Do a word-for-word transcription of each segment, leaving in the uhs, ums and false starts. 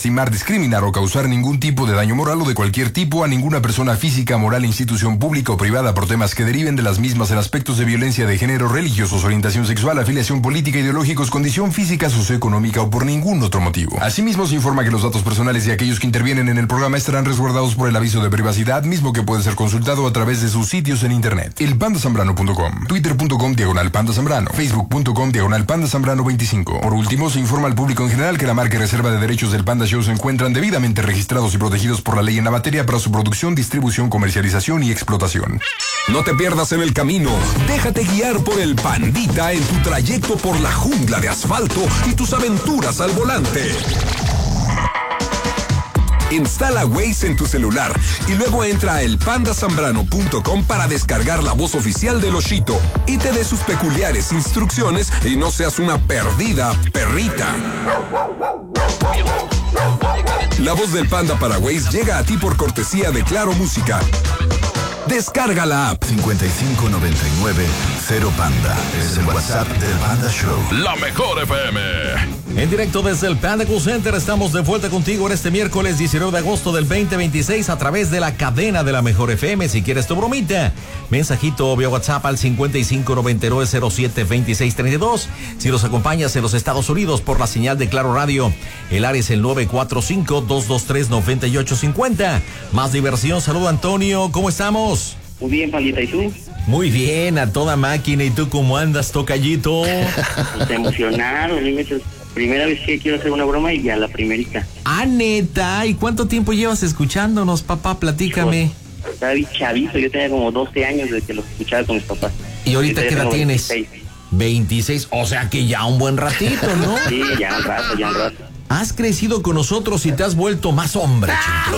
lastimar, discriminar o causar ningún tipo de daño moral o de cualquier tipo a ninguna persona física, moral, institución pública o privada por temas que deriven de las mismas en aspectos de violencia de género, religiosos, orientación sexual, afiliación política, ideológicos, condición física, socioeconómica o por ningún otro motivo. Asimismo, se informa que los datos personales de aquellos que intervienen en el programa estarán resguardados por el aviso de privacidad, mismo que puede ser consultado a través de sus sitios en internet. el panda zambrano punto com, twitter punto com diagonal panda zambrano, facebook punto com diagonal panda zambrano veinticinco. Por último, se informa al público en general que la marca y reserva de derechos del Panda Show se encuentran debidamente registrados y protegidos por la ley en la materia para su producción, distribución, comercialización y explotación. No te pierdas en el camino. Déjate guiar por el Pandita en tu trayecto por la jungla de asfalto y tus aventuras al volante. Instala Waze en tu celular y luego entra a el panda zambrano punto com para descargar la voz oficial de Loshito y te dé sus peculiares instrucciones y no seas una perdida perrita. La voz del Panda para Waze llega a ti por cortesía de Claro Música. Descarga la app. cincuenta y cinco noventa y nueve cero Panda. Es el WhatsApp del Panda Show. La mejor F M. En directo desde el Panda Cool Center estamos de vuelta contigo en este miércoles diecinueve de agosto del veinte veintiséis a través de la cadena de la mejor F M. Si quieres tu bromita, mensajito vía WhatsApp al cincuenta y cinco noventa y nueve cero siete veintiséis treinta y dos. Si nos acompañas en los Estados Unidos por la señal de Claro Radio, el área es el nueve cuatro cinco, dos dos tres, nueve ocho cinco cero. Más diversión. Saludo Antonio, ¿cómo estamos? Muy bien, Pandita, ¿y tú? Muy bien, a toda máquina. ¿Y tú cómo andas, tocallito? Pues emocionado, dime, primera vez que quiero hacer una broma y ya la primerita. Ah, neta, ¿y cuánto tiempo llevas escuchándonos, papá? Platícame. Estaba bien chavito, yo tenía como doce años desde que los escuchaba con mis papás. ¿Y ahorita qué edad tienes? veintiséis. veintiséis, o sea que ya un buen ratito, ¿no? Sí, ya un rato, ya un rato. Has crecido con nosotros y te has vuelto más hombre, chico.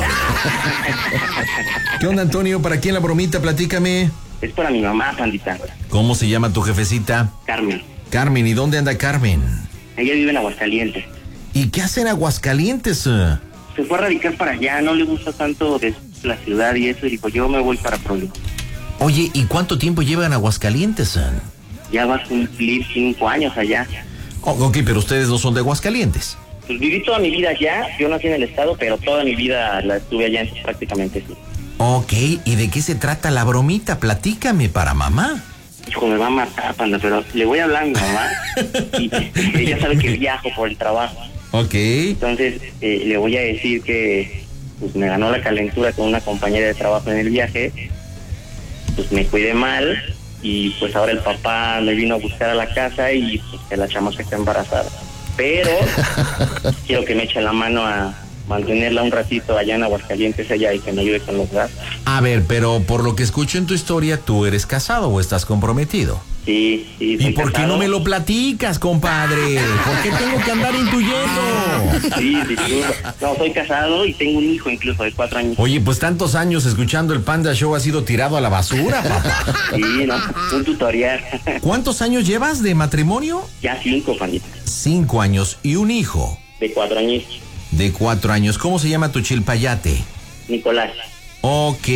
¿Qué onda, Antonio? ¿Para quién la bromita? Platícame. Es para mi mamá, Pandita. ¿Cómo se llama tu jefecita? Carmen. Carmen, ¿y dónde anda Carmen? Ella vive en Aguascalientes. ¿Y qué hace en Aguascalientes? Se fue a radicar para allá, no le gusta tanto de la ciudad y eso, y dijo, yo me voy para Pueblo. Oye, ¿y cuánto tiempo lleva en Aguascalientes? Ya va a cumplir cinco años allá. Oh, ok, pero ustedes no son de Aguascalientes. Pues viví toda mi vida allá, yo nací en el estado, pero toda mi vida la estuve allá, entonces prácticamente sí. Ok, ¿y de qué se trata la bromita? Platícame para mamá. Hijo, me va a matar, Panda, pero le voy a hablar a mi mamá y ella sabe que viajo por el trabajo. Ok. Entonces eh, le voy a decir que pues me ganó la calentura con una compañera de trabajo en el viaje, pues me cuidé mal y pues ahora el papá me vino a buscar a la casa y pues que la chamaca está embarazada. Pero quiero que me eche la mano a mantenerla un ratito allá en Aguascalientes allá y que me ayude con los gastos. A ver, pero por lo que escucho en tu historia, ¿tú eres casado o estás comprometido? Sí, sí. ¿Y por casado. qué no me lo platicas, compadre? ¿Por qué tengo que andar intuyendo? Sí, disculpa. No, soy casado y tengo un hijo incluso de cuatro años. Oye, pues tantos años escuchando el Panda Show ha sido tirado a la basura, papá. Sí, no, un tutorial. ¿Cuántos años llevas de matrimonio? Ya cinco, Pandita. Cinco años y un hijo. De cuatro años. De cuatro años. ¿Cómo se llama tu chilpayate? Nicolás. Ok,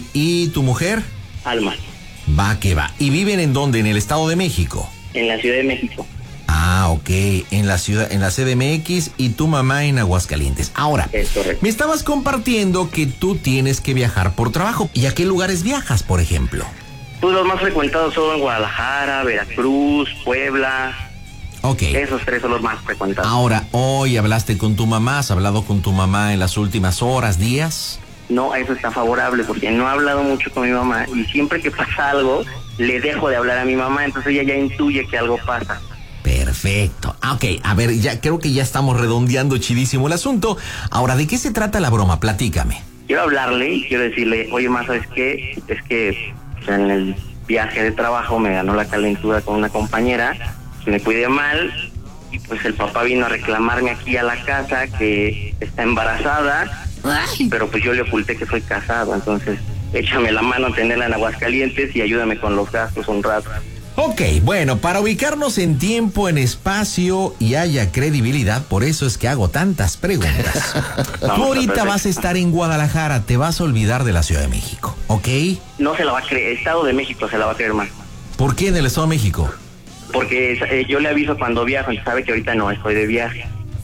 ¿y tu mujer? Alma. Va que va. ¿Y viven en dónde? ¿En el Estado de México? En la Ciudad de México. Ah, ok, en la ciudad, en la C D M X y tu mamá en Aguascalientes. Ahora, es correcto. Me estabas compartiendo que tú tienes que viajar por trabajo. ¿Y a qué lugares viajas, por ejemplo? Pues los más frecuentados son Guadalajara, Veracruz, Puebla. Ok. Esos tres son los más frecuentados. Ahora, hoy hablaste con tu mamá, ¿has hablado con tu mamá en las últimas horas, días? No, eso está favorable porque no he hablado mucho con mi mamá y siempre que pasa algo, le dejo de hablar a mi mamá, entonces ella ya intuye que algo pasa. Perfecto. Ok, a ver, ya creo que ya estamos redondeando chidísimo el asunto. Ahora, ¿de qué se trata la broma? Platícame. Quiero hablarle y quiero decirle, oye, ma, ¿sabes qué? Es que o sea, en el viaje de trabajo me ganó la calentura con una compañera, me cuidé mal y pues el papá vino a reclamarme aquí a la casa que está embarazada. Ay. Pero pues yo le oculté que soy casado, entonces échame la mano a tenerla en Aguascalientes y ayúdame con los gastos un rato. Ok, bueno, para ubicarnos en tiempo, en espacio y haya credibilidad, por eso es que hago tantas preguntas. No, Tú ahorita perfecto. vas a estar en Guadalajara, te vas a olvidar de la Ciudad de México, ¿ok? No se la va a creer, Estado de México se la va a creer más. ¿Por qué en el Estado de México? Porque eh, yo le aviso cuando viajo y sabe que ahorita no estoy de viaje.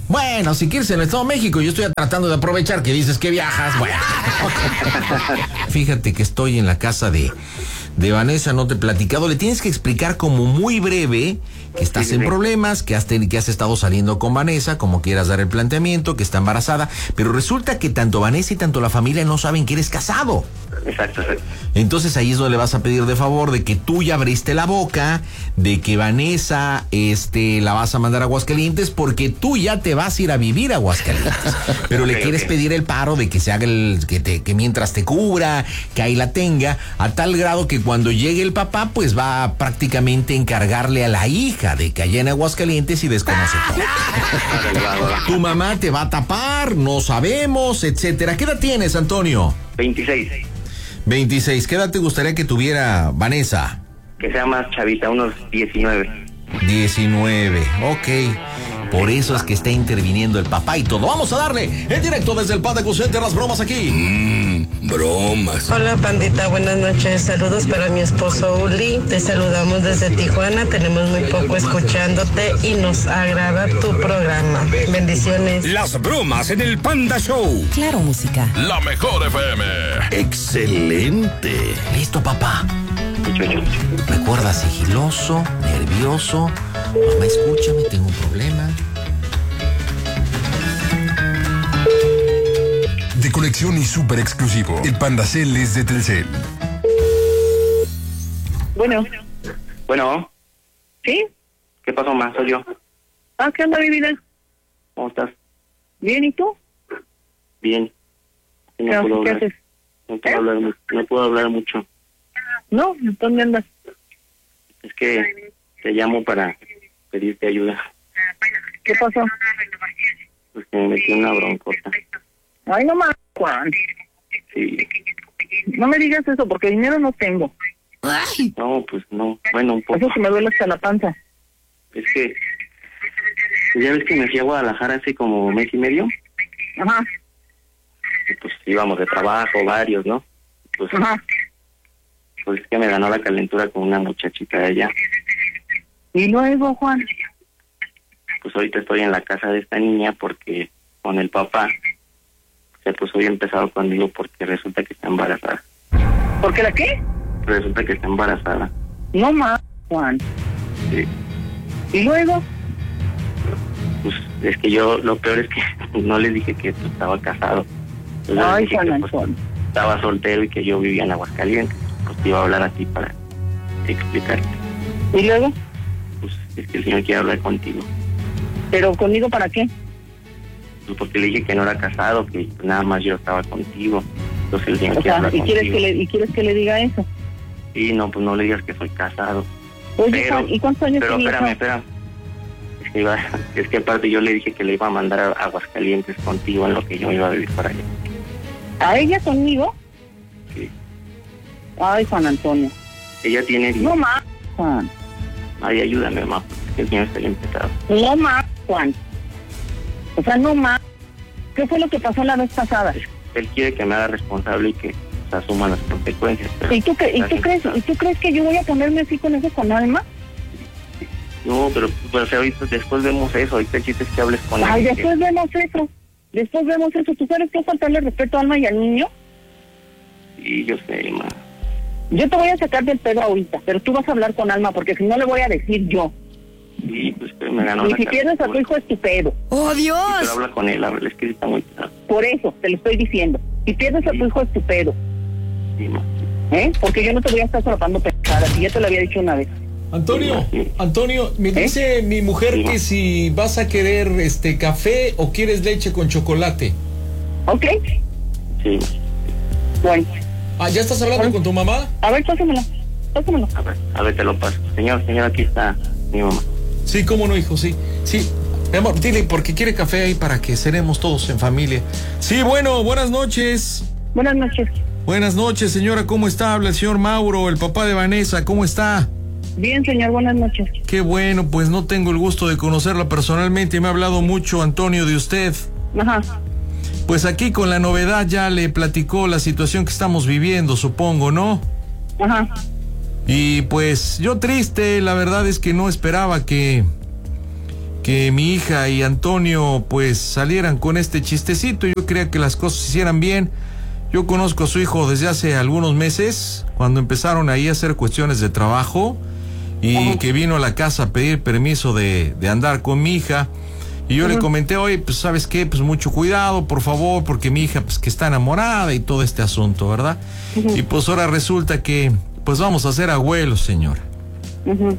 Bueno, si quieres en el Estado de México, yo estoy tratando de aprovechar que dices que viajas. Bueno. Fíjate que estoy en la casa de, de Vanessa, no te he platicado. Le tienes que explicar como muy breve que estás en problemas, que has, ten, que has estado saliendo con Vanessa, como quieras dar el planteamiento, que está embarazada, pero resulta que tanto Vanessa y tanto la familia no saben que eres casado. Exacto, exacto. Entonces ahí es donde le vas a pedir de favor de que tú ya abriste la boca, de que Vanessa este, la vas a mandar a Aguascalientes porque tú ya te vas a ir a vivir a Aguascalientes. Pero okay, le quieres okay. pedir el paro de que se haga el, que, te, que mientras te cubra, que ahí la tenga, a tal grado que cuando llegue el papá, pues va a prácticamente encargarle a la hija de que allá en Aguascalientes y desconoce todo. Tu mamá te va a tapar, no sabemos, etcétera. ¿Qué edad tienes, Antonio? veintiséis. veintiséis. ¿Qué edad te gustaría que tuviera Vanessa? Que sea más chavita, unos diecinueve. diecinueve, ok. Por eso es que está interviniendo el papá y todo. Vamos a darle en directo desde el Panda Cool Center las bromas aquí. Mmm, bromas. Hola, pandita, buenas noches. Saludos para mi esposo Uli. Te saludamos desde Tijuana. Tenemos muy poco escuchándote y nos agrada tu programa. Bendiciones. Las bromas en el Panda Show. Claro, música. La mejor F M. Excelente. Listo, papá. Recuerda, sigiloso, nervioso. Mamá, escúchame, tengo un problema. De colección y súper exclusivo. El Pandacel es de Telcel. Bueno. Bueno. ¿Sí? ¿Qué pasó, más? Soy yo. Ah, ¿qué onda, mi vida? ¿Cómo estás? Bien, ¿y tú? Bien. No ¿Qué, puedo ¿qué hablar. haces? No puedo, ¿Eh? hablar, no puedo hablar mucho. No, ¿dónde andas? Es que te llamo para pedirte ayuda. ¿Qué pasó? Pues que me metí en una broncota. Ay, no más, Juan. Sí. No me digas eso, porque dinero no tengo. No, pues no. Bueno, un poco. Eso que me duele hasta la panza. Es que... Ya ves que me fui a Guadalajara hace como mes y medio. Ajá. Y pues íbamos de trabajo, varios, ¿no? Pues, Ajá. Pues es que me ganó la calentura con una muchachita de allá. ¿Y luego, Juan? Pues ahorita estoy en la casa de esta niña porque con el papá se puso bien pesado conmigo porque resulta que está embarazada. ¿Por qué la qué? Resulta que está embarazada. No más, Juan. Sí. ¿Y luego? Pues es que yo, lo peor es que no les dije que pues, estaba casado. Entonces, Ay, dije Juan que, Antonio. pues, estaba soltero y que yo vivía en Aguascalientes. Pues te iba a hablar a ti para explicarte. ¿Y luego? Pues es que el señor quiere hablar contigo. ¿Pero conmigo para qué? Pues porque le dije que no era casado, que nada más yo estaba contigo. Entonces el señor O quiere sea, hablar ¿y quieres, contigo. que le, ¿y quieres que le diga eso? Sí, no, pues no le digas que soy casado. Oye, Pero- Juan, ¿y cuántos años Pero tiene espérame, eso? espérame. Es que, iba, es que aparte yo le dije que le iba a mandar a Aguascalientes contigo en lo que yo iba a vivir para allá. ¿A ella conmigo? Sí. Ay, Juan Antonio. Ella tiene... No más, Juan. Ay, ayúdame, mamá, porque el señor está bien pesado. No más, Juan. O sea, no más. ¿Qué fue lo que pasó la vez pasada? Él quiere que me haga responsable y que se asuman las consecuencias. Pero ¿Y tú, qué, y, está tú bien crees, pesado. ¿Y tú crees que yo voy a ponerme así con eso con Alma? No, pero, pero o sea, ahorita después vemos eso. Ahorita el chiste es que hables con él. Ay, que- después vemos eso. Después vemos eso. ¿Tú sabes qué es faltarle respeto a Alma y al niño? Sí, yo sé, mamá. Yo te voy a sacar del pedo ahorita, pero tú vas a hablar con Alma, porque si no le voy a decir yo. Sí, pues que me ganó Y la si pierdes a tu calentura. hijo es tu pedo. ¡Oh, Sí, Dios! pero habla con él, habla, es que está muy pesado. Por eso, te lo estoy diciendo. Si pierdes a tu hijo es tu pedo. Sí, ma. ¿Eh? Porque yo no te voy a estar solapando pensadas, y ya te lo había dicho una vez. Antonio, Sí. Antonio, me ¿Eh? dice mi mujer Sí. que si vas a querer este café o quieres leche con chocolate. ¿Ok? Sí, Bueno. Ah, ¿ya estás hablando con tu mamá? A ver, pásamela. Pásamela. a ver, a ver, te lo paso. Señor, señor, aquí está mi mamá. Sí, cómo no, hijo, sí. Sí, mi amor, dile, porque quiere café ahí para que cenemos todos en familia. Sí, bueno, buenas noches. Buenas noches. Buenas noches, señora, ¿cómo está? Habla el señor Mauro, el papá de Vanessa, ¿cómo está? Bien, señor, buenas noches. Qué bueno, pues no tengo el gusto de conocerla personalmente, me ha hablado mucho Antonio de usted. Ajá. Pues aquí con la novedad ya le platicó la situación que estamos viviendo, supongo, ¿no? Ajá. Y pues yo triste, la verdad es que no esperaba que que mi hija y Antonio pues salieran con este chistecito. Yo creía que las cosas se hicieran bien. Yo conozco a su hijo desde hace algunos meses, cuando empezaron ahí a hacer cuestiones de trabajo, y uh-huh. que vino a la casa a pedir permiso de, de andar con mi hija. Y yo uh-huh. le comenté, oye, pues ¿sabes qué? Pues mucho cuidado, por favor, porque mi hija pues que está enamorada y todo este asunto, ¿verdad? Uh-huh. Y pues ahora resulta que pues vamos a ser abuelos, señora. Uh-huh.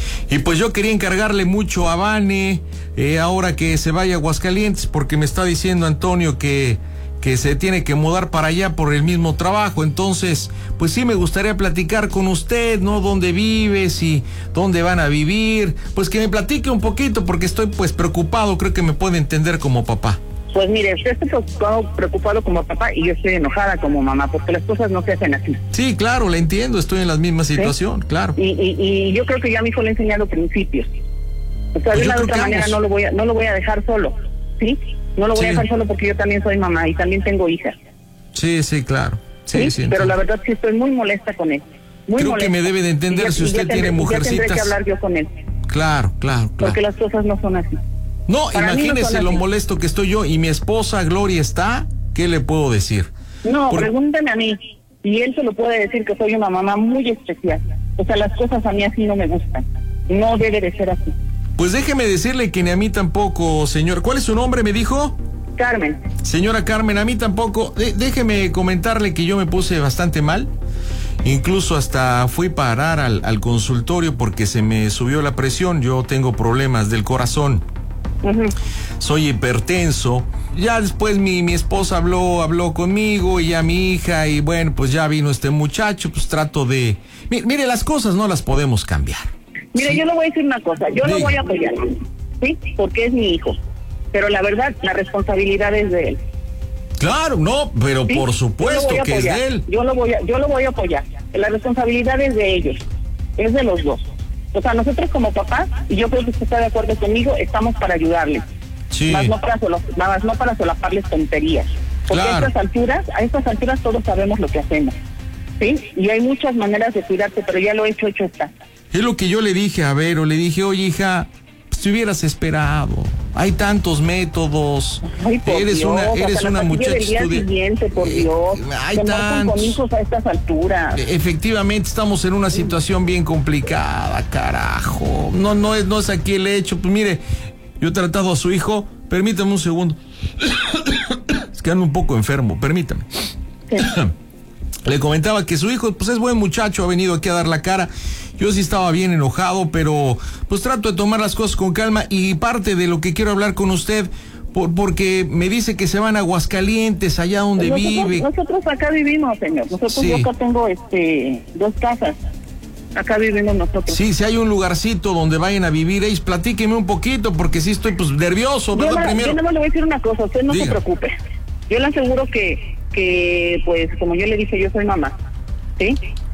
Y pues yo quería encargarle mucho a Vane, eh, ahora que se vaya a Aguascalientes, porque me está diciendo Antonio que, que se tiene que mudar para allá por el mismo trabajo. Entonces, pues sí me gustaría platicar con usted, ¿no? ¿Dónde vives y dónde van a vivir? Pues que me platique un poquito, porque estoy pues preocupado, creo que me puede entender como papá. Pues mire, usted está preocupado, preocupado como papá y yo estoy enojada como mamá, porque las cosas no se hacen así. Sí, claro, la entiendo, estoy en la misma situación, ¿sí? Claro. Y, y, y yo creo que ya a mi hijo le he enseñado principios. O sea, pues de una u otra manera no lo voy a, no lo voy a dejar solo, ¿sí? No lo voy sí. a dejar solo porque yo también soy mamá y también tengo hijas. Sí, sí, claro. Sí, sí, sí pero la verdad sí estoy muy molesta con él. Muy creo molesta. que me debe de entender ya, si usted tendré, tiene mujercitas. Ya tendré que hablar yo con él. Claro, claro, claro. Porque las cosas no son así. No, para imagínese no lo molesto que estoy yo y mi esposa Gloria está, ¿qué le puedo decir? No, Por... pregúntame a mí, y él se lo puede decir que soy una mamá muy especial. O sea, las cosas a mí así no me gustan. No debe de ser así. Pues déjeme decirle que ni a mí tampoco, señor. ¿Cuál es su nombre, me dijo? Carmen. Señora Carmen, a mí tampoco. De- déjeme comentarle que yo me puse bastante mal. Incluso hasta fui a parar al, al consultorio porque se me subió la presión. Yo tengo problemas del corazón. Uh-huh. Soy hipertenso. Ya después mi, mi esposa habló habló conmigo y ya mi hija, y bueno, pues ya vino este muchacho, pues trato de... Mire, mire las cosas no las podemos cambiar. Mire, ¿sí? Yo le voy a decir una cosa, yo Diga. lo voy a apoyar, ¿sí? Porque es mi hijo, pero la verdad, la responsabilidad es de él. Claro, no, pero ¿sí? Por supuesto que es de él. Yo lo voy a, yo lo voy a apoyar. La responsabilidad es de ellos, es de los dos. O sea, nosotros como papás, y yo creo que usted está de acuerdo conmigo, estamos para ayudarles. Sí. Más no para solo, más no para solaparles tonterías. Porque claro. a estas alturas, a estas alturas todos sabemos lo que hacemos. ¿Sí? Y hay muchas maneras de cuidarte, pero ya lo hecho, hecho está. Es lo que yo le dije a Vero, le dije, oye hija, pues te hubieras esperado. Hay tantos métodos. Ay, por eres Dios, una, eres una muchacha estudiante. Por Dios. Eh, hay Se tantos. Con hijos a estas alturas. Efectivamente, estamos en una situación bien complicada, carajo. No, no es, no es aquí el hecho. Pues mire, yo he tratado a su hijo. Permítame un segundo. Es que ando un poco enfermo, permítame. Sí. Le comentaba que su hijo, pues es buen muchacho, ha venido aquí a dar la cara. Yo sí estaba bien enojado, pero pues trato de tomar las cosas con calma, y parte de lo que quiero hablar con usted, por, porque me dice que se van a Aguascalientes, allá donde nosotros, vive. Nosotros acá vivimos, señor. Nosotros sí. Yo acá tengo este dos casas. Acá vivimos nosotros. Sí, si hay un lugarcito donde vayan a vivir, ellos, platíqueme un poquito, porque sí estoy pues nervioso, ¿verdad? Yo, la, Primero. yo no le voy a decir una cosa, usted no Diga. se preocupe. Yo le aseguro que, que, pues, como yo le dije, yo soy mamá, ¿sí?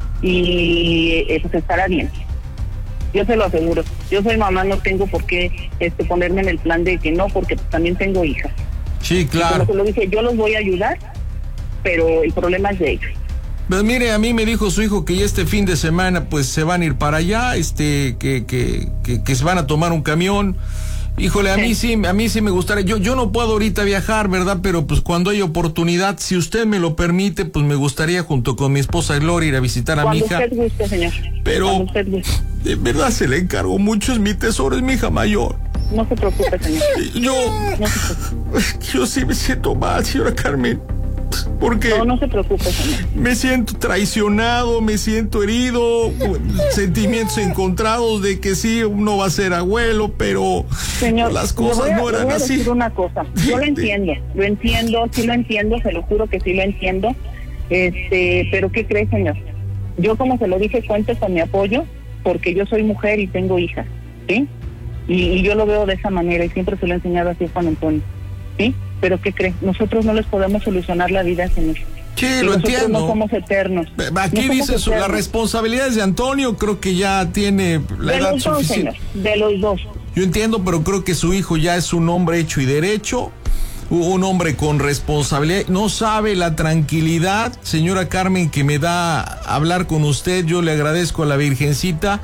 Y eh, pues estará bien. Yo se lo aseguro. Yo soy mamá, no tengo por qué este, ponerme en el plan de que no, porque pues, también tengo hijas. Sí, claro. Como lo dije, yo los voy a ayudar, pero el problema es de ellos. Pues mire, a mí me dijo su hijo que ya este fin de semana pues se van a ir para allá, este, que, que, que, que se van a tomar un camión. Híjole, a sí. mí sí, a mí sí me gustaría, yo, yo no puedo ahorita viajar, ¿verdad? Pero pues cuando hay oportunidad, si usted me lo permite, pues me gustaría junto con mi esposa Gloria ir a visitar a cuando mi hija. Usted guste, señor. Pero cuando usted guste. De verdad se le encargo mucho, es mi tesoro, es mi hija mayor. No se preocupe, señor. Yo, no se preocupe. yo sí me siento mal, señora Carmen. Porque no, no se preocupe, señor. Me siento traicionado, me siento herido, sentimientos encontrados de que sí, uno va a ser abuelo, pero señor, las cosas a, no eran le voy a así. Decir una cosa, yo lo entiendo, lo entiendo, sí lo entiendo, se lo juro que sí lo entiendo, este, pero ¿qué cree, señor? Yo, como se lo dije, cuente con mi apoyo, porque yo soy mujer y tengo hijas, ¿sí? Y, y yo lo veo de esa manera y siempre se lo he enseñado así a Juan Antonio, ¿sí? Pero ¿qué cree? Nosotros no les podemos solucionar la vida, señor. Sí, y lo nosotros entiendo. No somos eternos. Aquí no dice su, la responsabilidad es de Antonio, creo que ya tiene la de edad los dos, suficiente. Señor, de los dos. Yo entiendo, pero creo que su hijo ya es un hombre hecho y derecho, un hombre con responsabilidad. No sabe la tranquilidad, señora Carmen, que me da hablar con usted. Yo le agradezco a la Virgencita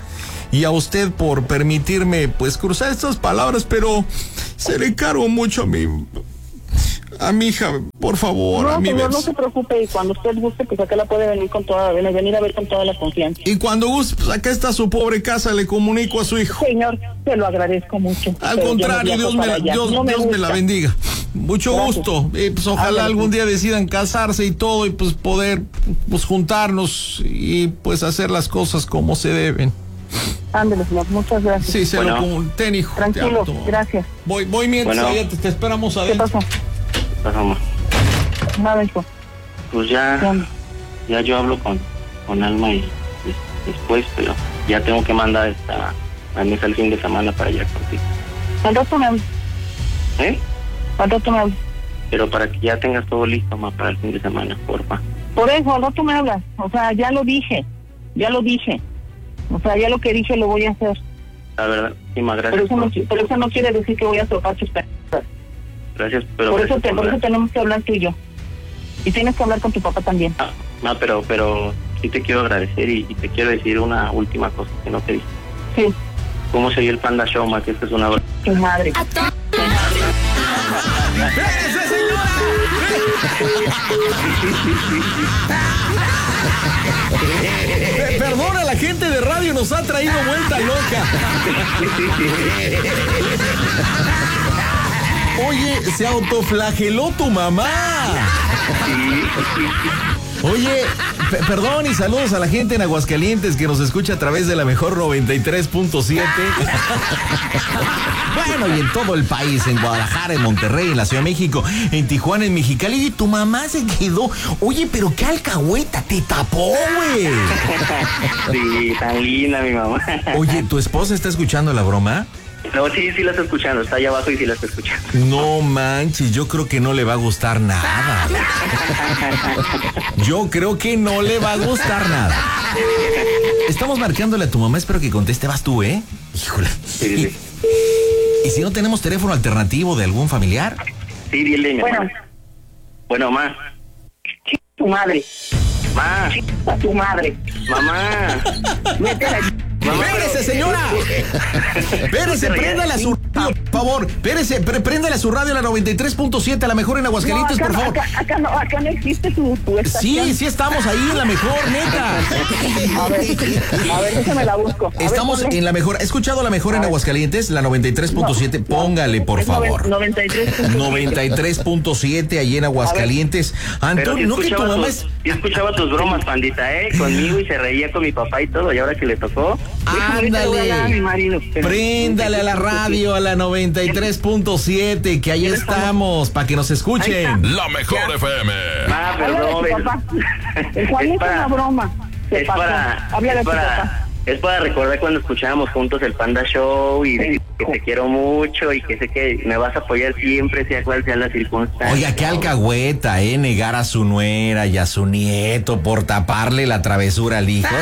y a usted por permitirme pues cruzar estas palabras, pero se le encargo mucho a mi a mi hija, por favor. No, a mi señor, vez. no se preocupe, y cuando usted guste, pues acá la puede venir con toda, venir a ver con toda la confianza. Y cuando guste, pues acá está su pobre casa, le comunico a su hijo. Señor, te lo agradezco mucho. Al contrario, Dios, me, Dios, no me, Dios me la bendiga. Mucho Gracias. gusto. Eh, pues ojalá Ándale. algún día decidan casarse y todo, y pues poder pues juntarnos y pues hacer las cosas como se deben. Ándale, señor, muchas gracias. Sí, se bueno. lo comuniqué, hijo. Tranquilo, gracias. Voy, voy mientras bueno. allá te, te esperamos adentro. ¿Qué pasó? ¿Qué pasó, ma? Nada, hijo. Pues ya, ya yo hablo con, con Alma y después, pero ya tengo que mandar esta a mesa el fin de semana para allá contigo. ¿Al rato me hablas? ¿Eh? ¿Al rato me hablas? Pero para que ya tengas todo listo, ma, para el fin de semana, porfa. Por eso, al rato me hablas. O sea, ya lo dije, ya lo dije. O sea, ya lo que dije lo voy a hacer. La verdad, sí, ma, gracias. Pero eso, no, pero eso no quiere decir que voy a tocar tus perras. Gracias, pero... Por eso, te, por eso tenemos que hablar tú y yo. Y tienes que hablar con tu papá también. Ah, no, pero, pero sí te quiero agradecer y, y te quiero decir una última cosa que no te dije. Sí. ¿Cómo sería el Panda Show, ma? Que esto es una... Tu madre. ¡Espérese, señora! Perdona, la gente de radio nos ha traído vuelta loca. Oye, se autoflageló tu mamá. Oye, perdón y saludos a la gente en Aguascalientes que nos escucha a través de la mejor noventa y tres punto siete. Bueno, y en todo el país, en Guadalajara, en Monterrey, en la Ciudad de México, en Tijuana, en Mexicali. Y tu mamá se quedó. Oye, pero qué alcahueta, te tapó, güey. Sí, tan linda mi mamá. Oye, ¿tu esposa está escuchando la broma? No, sí, sí la está escuchando, está allá abajo y sí la está escuchando. No manches, yo creo que no le va a gustar nada. Yo creo que no le va a gustar nada. Estamos marcándole a tu mamá, espero que conteste, vas tú, ¿eh? Híjole. Sí, sí. ¿Y, ¿Y si no tenemos teléfono alternativo de algún familiar? Sí, dile, mi Bueno. mamá. Bueno, ma. Tu madre. Ma. A tu madre. Mamá. Métela. ¡Espérese, señora! ¡Espérese, préndale a su radio, por favor! ¡Espérese, pre préndale a su radio a la noventa y tres punto siete, a la mejor en Aguascalientes, no, acá, por favor! Acá, acá, no, acá no existe tu, tu estación. Sí, sí estamos ahí en la mejor, neta. A ver, a ver, déjame la busco. A Estamos ver, en la mejor. ¿Ha escuchado la mejor en Aguascalientes? La noventa y tres punto siete. No, póngale, por favor. noventa y tres punto siete. noventa y tres punto siete, ahí en Aguascalientes. Antonio, si ¿no que tu mamá tus, es...? Yo escuchaba tus bromas, pandita, ¿eh? Conmigo y se reía con mi papá y todo, y ahora que le tocó... Ándale. Préndale a la radio, a la noventa y tres punto siete, que ahí estamos, para que nos escuchen. La mejor F M. Ah, perdón. El cual es una broma. Es para... Es para... Es para recordar cuando escuchábamos juntos el Panda Show y decir que te quiero mucho y que sé que me vas a apoyar siempre, sea cual sea la circunstancia. Oiga, qué alcahueta, ¿eh? Negar a su nuera y a su nieto por taparle la travesura al hijo,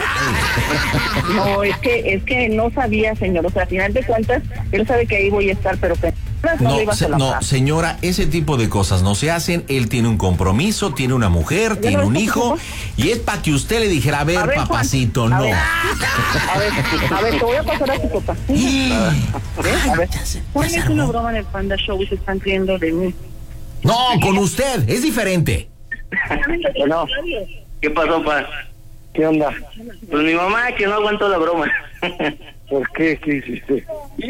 chale. No, es que, es que no sabía, señor. O sea, al final de cuentas, él sabe que ahí voy a estar, pero que... No, se, no, señora, ese tipo de cosas no se hacen. Él tiene un compromiso, tiene una mujer, tiene un hijo, y es para que usted le dijera, a ver, a ver papacito, Juan, no. A ver, a ver, a ver, te voy a pasar a tu papá. ¿Sí? A ver, a ver. ¿Cuál es una broma en el Panda Show y se están riendo de mí? No, con usted, es diferente. No. ¿Qué pasó, pa? ¿Qué onda? Pues mi mamá, que no aguantó la broma. ¿Por qué? ¿Qué hiciste?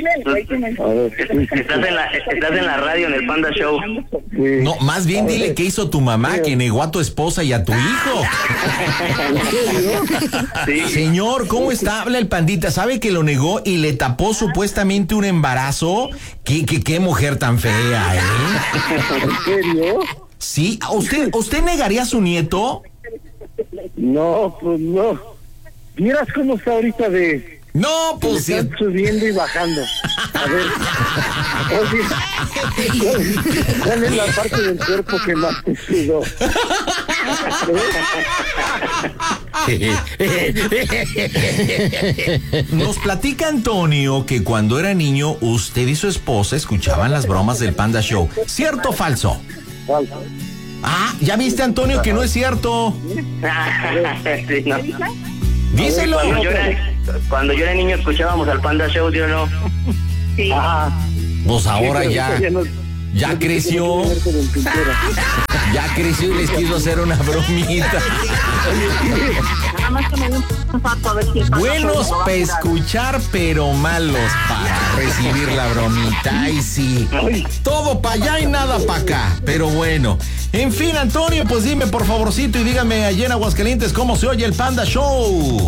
A ver, estás en la, estás en la radio, en el Panda Show. Sí. No, más bien dile qué hizo tu mamá, que negó a tu esposa y a tu hijo. Sí. Señor, ¿cómo está? Habla el pandita. ¿Sabe que lo negó y le tapó supuestamente un embarazo? ¿Qué, qué, qué mujer tan fea, eh? ¿En serio? Sí. ¿Usted, usted negaría a su nieto? No, pues no. ¿Vieras cómo está ahorita de... No, pues sí. Están subiendo y bajando. A ver. Oye, ¿cuál, ¿cuál es la parte del cuerpo que más te sudó? Nos platica Antonio que cuando era niño usted y su esposa escuchaban las bromas del Panda Show. ¿Cierto o falso? Falso. Ah, ¿ya viste, Antonio, que no es cierto? Sí, no. Díselo. Cuando yo, era, cuando yo era niño escuchábamos al Panda Show, ¿sí o no? Sí. Ah, Pues ahora sí, pero ya, ya no- ya no creció, tiene que ver con pintura. ya creció y les quiso hacer una bromita. Nada más que me dio un fato a ver si el Panda Buenos Show me lo va a para curar. escuchar, pero malos para recibir la bromita. Ay, sí. Todo para allá y nada para acá. Pero bueno. En fin, Antonio, pues dime por favorcito y dígame allá en Aguascalientes cómo se oye el Panda Show.